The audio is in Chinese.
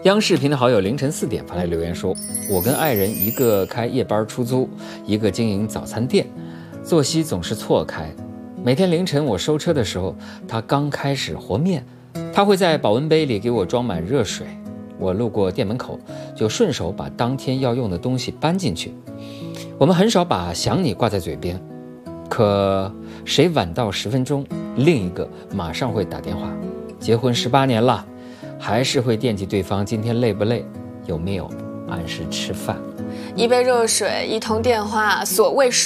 央视频的好友凌晨4点发来留言说，我跟爱人一个开夜班出租，一个经营早餐店，作息总是错开。每天凌晨我收车的时候，他刚开始和面，他会在保温杯里给我装满热水，我路过店门口就顺手把当天要用的东西搬进去。我们很少把想你挂在嘴边，可谁晚到10分钟，另一个马上会打电话。结婚18年了，还是会惦记对方今天累不累，有没有按时吃饭。 一杯热水，一通电话，所谓